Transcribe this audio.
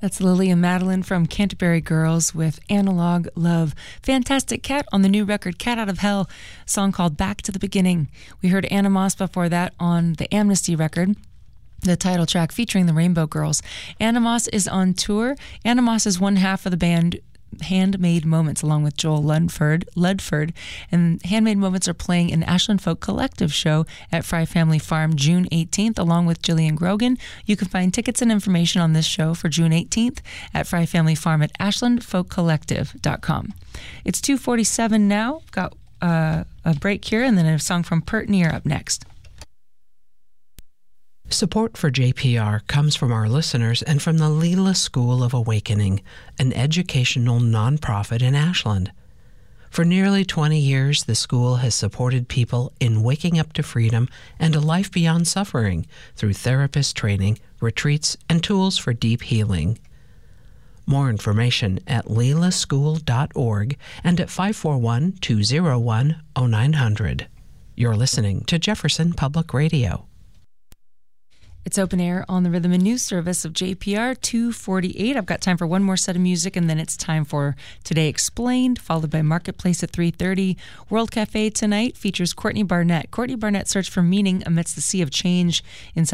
That's Lily and Madeline from Canterbury Girls with Analog Love. Fantastic Cat on the new record Cat Out of Hell, song called Back to the Beginning. We heard Animos before that on the Amnesty record, the title track featuring the Rainbow Girls. Animos is on tour. Animos is one half of the band Handmade Moments, along with Joel Ludford, and Handmade Moments are playing an Ashland Folk Collective show at Fry Family Farm June 18th, along with Jillian Grogan. You can find tickets and information on this show for June 18th at Fry Family Farm at ashlandfolkcollective.com. It's 2:47 now. Got a break here, and then a song from Pert Near up next. Support for JPR comes from our listeners and from the Leela School of Awakening, an educational nonprofit in Ashland. For nearly 20 years, the school has supported people in waking up to freedom and a life beyond suffering through therapist training, retreats, and tools for deep healing. More information at leelaschool.org and at 541-201-0900. You're listening to Jefferson Public Radio. It's open air on the Rhythm and News service of JPR 248. I've got time for one more set of music, and then it's time for Today Explained, followed by Marketplace at 3:30. World Cafe tonight features Courtney Barnett. Courtney Barnett searched for meaning amidst the sea of change in